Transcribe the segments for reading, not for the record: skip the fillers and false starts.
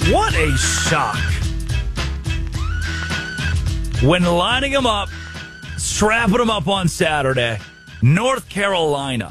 What a shock. When lining them up, strapping them up on Saturday, North Carolina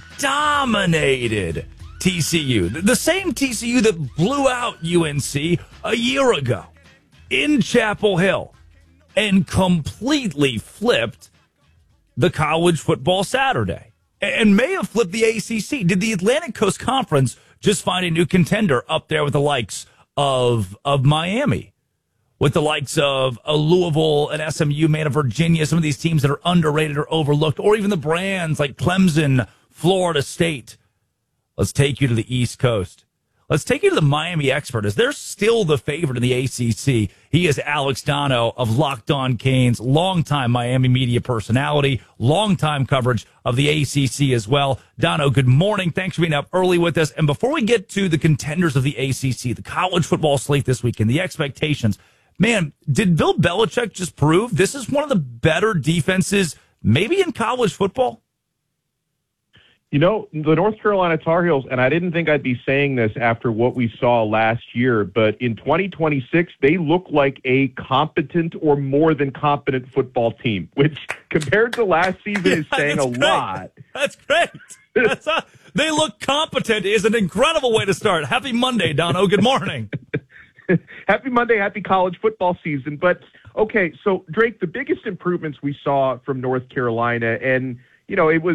dominated TCU. The same TCU that blew out UNC a year ago in Chapel Hill and completely flipped the college football Saturday and may have flipped the ACC. Did the Atlantic Coast Conference just find a new contender up there with the likes of Miami, with the likes of Louisville and SMU, man, of Virginia, some of these teams that are underrated or overlooked, or even the brands like Clemson, Florida State? Let's take you to the East Coast. Let's take you to the Miami expert, as they're still the favorite in the ACC. He is Alex Donno of Locked On Canes, longtime Miami media personality, longtime coverage of the ACC as well. Donno, good morning. Thanks for being up early with us. And before we get to the contenders of the ACC, the college football slate this weekend, the expectations, man, did Bill Belichick just prove this is one of the better defenses maybe in college football? You know, the North Carolina Tar Heels, and I didn't think I'd be saying this after what we saw last year, but in 2026, they look like a competent or more than competent football team, which compared to last season is saying a lot. That's great. They look competent is an incredible way to start. Happy Monday, Donno. Good morning. Happy Monday, happy college football season. But, okay, so, Drake, the biggest improvements we saw from North Carolina, and you know, it was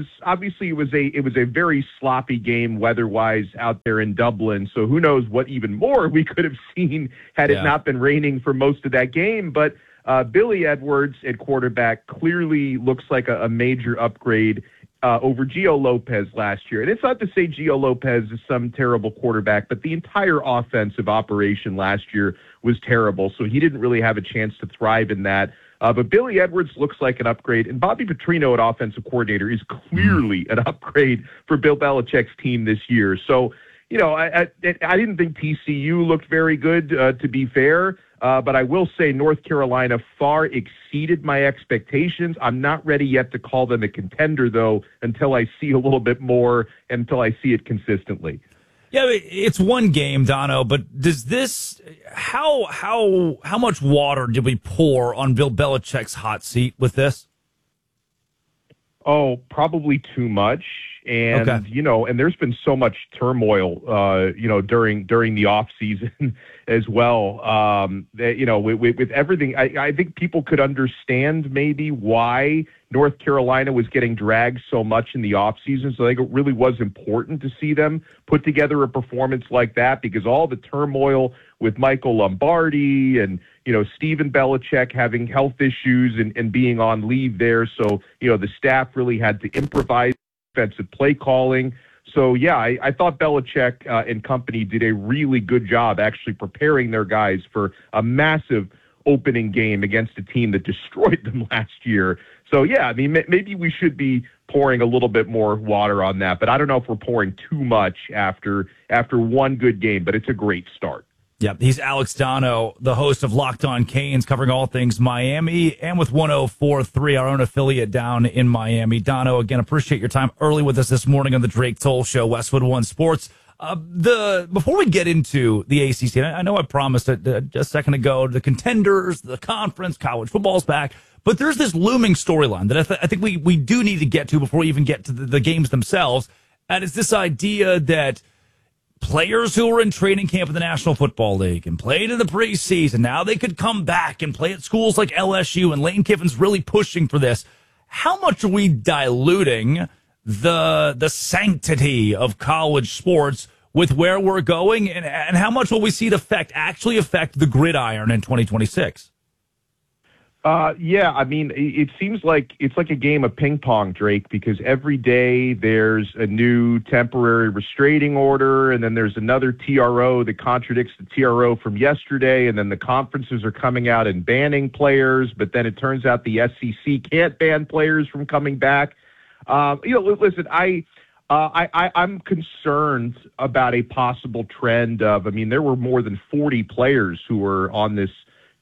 a very sloppy game weather-wise out there in Dublin. So who knows what even more we could have seen had it not been raining for most of that game. But Billy Edwards at quarterback clearly looks like a major upgrade over Gio Lopez last year. And it's not to say Gio Lopez is some terrible quarterback, but the entire offensive operation last year was terrible. So he didn't really have a chance to thrive in that. But Billy Edwards looks like an upgrade, and Bobby Petrino at offensive coordinator is clearly an upgrade for Bill Belichick's team this year. So, you know, I didn't think TCU looked very good, to be fair, but I will say North Carolina far exceeded my expectations. I'm not ready yet to call them a contender, though, until I see a little bit more, until I see it consistently. Yeah, it's one game, Donno, but does this how much water did we pour on Bill Belichick's hot seat with this? Oh, probably too much. And, you know, and there's been so much turmoil, you know, during the off season as well. That, you know, with everything, I think people could understand maybe why North Carolina was getting dragged so much in the off season. So I think it really was important to see them put together a performance like that, because all the turmoil with Michael Lombardi and, you know, Stephen Belichick having health issues and being on leave there. So, you know, the staff really had to improvise defensive play calling. So, yeah, I thought Belichick and company did a really good job actually preparing their guys for a massive opening game against a team that destroyed them last year. So, yeah, I mean, maybe we should be pouring a little bit more water on that, but I don't know if we're pouring too much after one good game, but it's a great start. Yeah, he's Alex Donno, the host of Locked On Canes, covering all things Miami, and with 104.3, our own affiliate down in Miami. Donno, again, appreciate your time early with us this morning on the Drake Toll Show, Westwood One Sports. Before we get into the ACC, I know I promised it just a second ago, the contenders, the conference, college football's back, but there's this looming storyline that I think we do need to get to before we even get to the games themselves, and it's this idea that players who were in training camp in the National Football League and played in the preseason, now they could come back and play at schools like LSU, and Lane Kiffin's really pushing for this. How much are we diluting the sanctity of college sports with where we're going, and how much will we see it actually affect the gridiron in 2026? Yeah, I mean, it seems like it's like a game of ping pong, Drake, because every day there's a new temporary restraining order, and then there's another TRO that contradicts the TRO from yesterday, and then the conferences are coming out and banning players, but then it turns out the SEC can't ban players from coming back. You know, listen, I'm concerned about a possible trend of, I mean, there were more than 40 players who were on this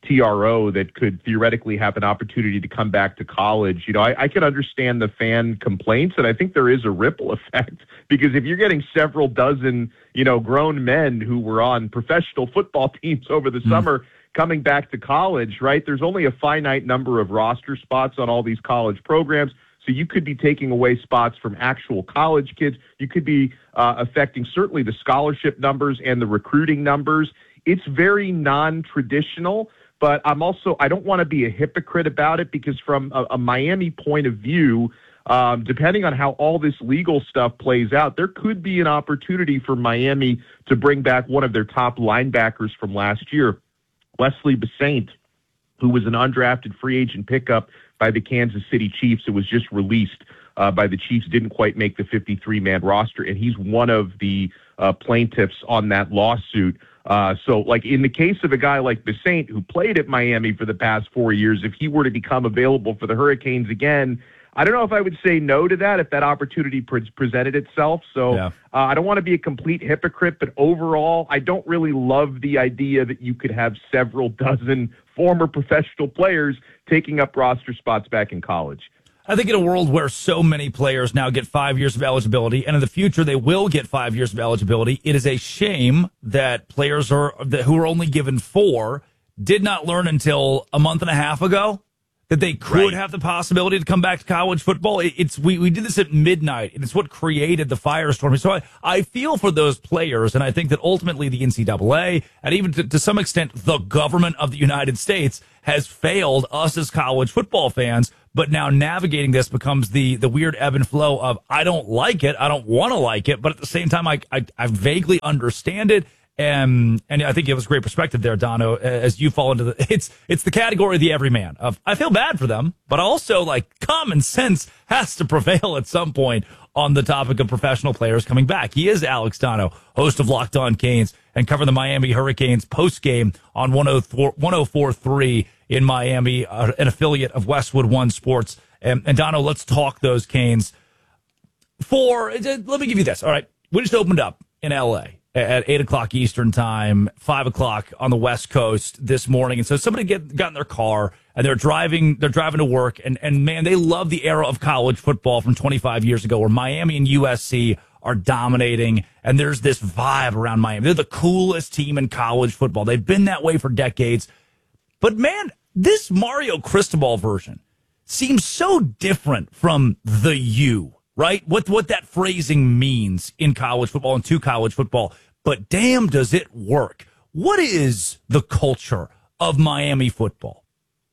TRO that could theoretically have an opportunity to come back to college. I can understand the fan complaints, and I think there is a ripple effect because if you're getting several dozen, grown men who were on professional football teams over the summer coming back to college, right? There's only a finite number of roster spots on all these college programs. So you could be taking away spots from actual college kids. You could be affecting certainly the scholarship numbers and the recruiting numbers. It's very non-traditional, but I don't want to be a hypocrite about it because from a Miami point of view, depending on how all this legal stuff plays out, there could be an opportunity for Miami to bring back one of their top linebackers from last year, Wesley Besaint, who was an undrafted free agent pickup by the Kansas City Chiefs. It was just released by the Chiefs, didn't quite make the 53-man roster, and he's one of the plaintiffs on that lawsuit. So, like in the case of a guy like Besaint, who played at Miami for the past 4 years, if he were to become available for the Hurricanes again, I don't know if I would say no to that if that opportunity presented itself. So I don't want to be a complete hypocrite, but overall, I don't really love the idea that you could have several dozen former professional players taking up roster spots back in college. I think in a world where so many players now get 5 years of eligibility, and in the future they will get 5 years of eligibility, it is a shame that players who are only given 4 did not learn until a month and a half ago that they could have the possibility to come back to college football. We did this at midnight, and it's what created the firestorm. So I feel for those players, and I think that ultimately the NCAA, and even to some extent the government of the United States, has failed us as college football fans. But now navigating this becomes the weird ebb and flow of I don't like it, I don't want to like it, but at the same time I vaguely understand it. And I think it was great perspective there, Dono, as you fall into it's the category of the everyman of I feel bad for them, but also like common sense has to prevail at some point on the topic of professional players coming back. He is Alex Dono, host of Locked On Canes, and covering the Miami Hurricanes post game on 104.3 in Miami, an affiliate of Westwood One Sports. And Dono, let's talk those Canes. Let me give you this. All right, we just opened up in L.A. at 8 o'clock Eastern time, 5 o'clock on the West Coast this morning. And so somebody got in their car and they're driving to work. And man, they love the era of college football from 25 years ago where Miami and USC are dominating. And there's this vibe around Miami. They're the coolest team in college football. They've been that way for decades. But man, this Mario Cristobal version seems so different from the U, right? What that phrasing means in college football and to college football. But damn, does it work. What is the culture of Miami football?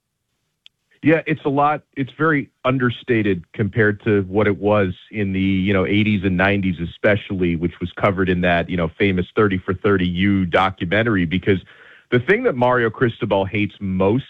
Yeah, it's very understated compared to what it was in the, 80s and 90s especially, which was covered in that, famous 30 for 30 U documentary, because the thing that Mario Cristobal hates most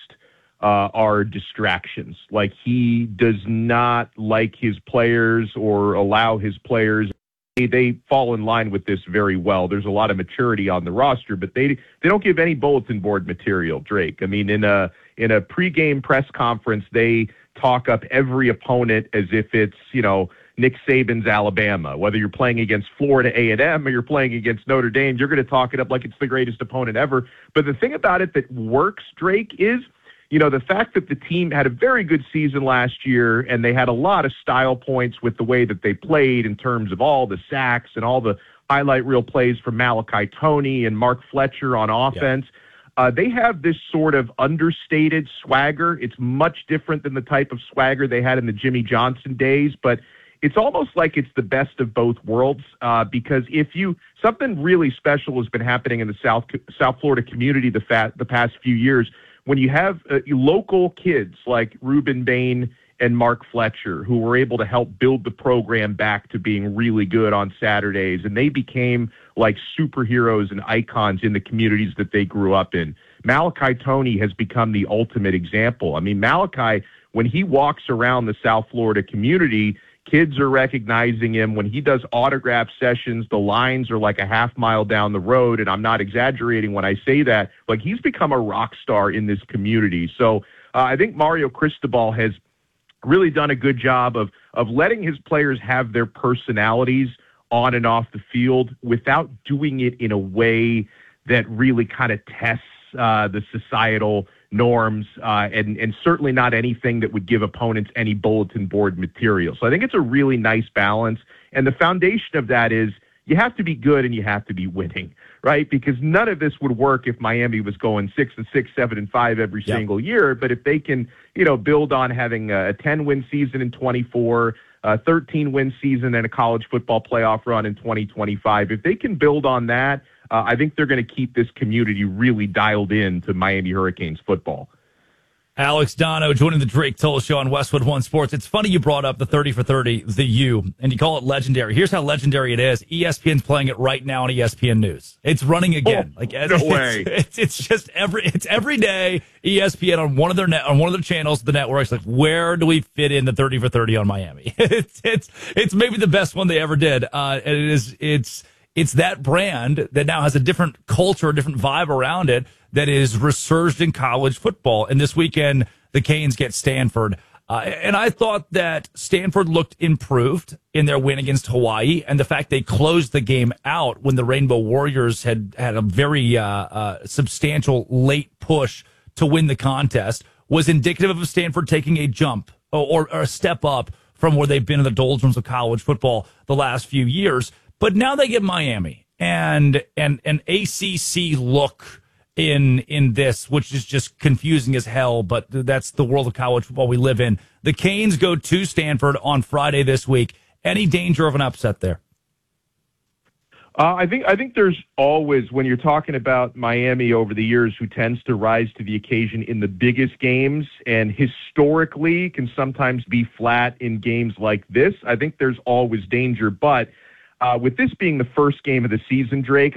are distractions. Like, he does not like his players or allow his players. They fall in line with this very well. There's a lot of maturity on the roster, but they don't give any bulletin board material, Drake. I mean, in a pregame press conference, they talk up every opponent as if it's, Nick Saban's Alabama. Whether you're playing against Florida A&M or you're playing against Notre Dame, you're going to talk it up like it's the greatest opponent ever. But the thing about it that works, Drake, is the fact that the team had a very good season last year and they had a lot of style points with the way that they played in terms of all the sacks and all the highlight reel plays from Malachi Toney and Mark Fletcher on offense. Yeah. They have this sort of understated swagger. It's much different than the type of swagger they had in the Jimmy Johnson days, but it's almost like it's the best of both worlds because something really special has been happening in the South Florida community the past few years. When you have local kids like Ruben Bain and Mark Fletcher who were able to help build the program back to being really good on Saturdays, and they became like superheroes and icons in the communities that they grew up in. Malachi Toney has become the ultimate example. I mean, Malachi, when he walks around the South Florida community, kids are recognizing him. When he does autograph sessions, the lines are like a half mile down the road, and I'm not exaggerating when I say that. Like, he's become a rock star in this community. So I think Mario Cristobal has really done a good job of letting his players have their personalities on and off the field without doing it in a way that really kind of tests the societal norms, and certainly not anything that would give opponents any bulletin board material. So I think it's a really nice balance. And the foundation of that is you have to be good and you have to be winning, right? Because none of this would work if Miami was going 6-6, 7-5 every single year. But if they can, build on having a 10-win season in 24, a 13-win season and a college football playoff run in 2025, if they can build on that, I think they're going to keep this community really dialed in to Miami Hurricanes football. Alex Dono joining the Drake Toll Show on Westwood One Sports. It's funny you brought up the 30 for 30, the U, and you call it legendary. Here's how legendary it is. ESPN's playing it right now on ESPN News. It's running again. No way. It's just every day. ESPN on one of their channels, the networks. Like, where do we fit in the 30 for 30 on Miami? It's maybe the best one they ever did. And it's that brand that now has a different culture, a different vibe around it that is resurged in college football. And this weekend, the Canes get Stanford. And I thought that Stanford looked improved in their win against Hawaii. And the fact they closed the game out when the Rainbow Warriors had a very substantial late push to win the contest was indicative of Stanford taking a jump or a step up from where they've been in the doldrums of college football the last few years. But now they get Miami and an ACC look in this, which is just confusing as hell, but that's the world of college football we live in. The Canes go to Stanford on Friday this week. Any danger of an upset there? I think there's always, when you're talking about Miami over the years, who tends to rise to the occasion in the biggest games and historically can sometimes be flat in games like this, I think there's always danger. But with this being the first game of the season, Drake,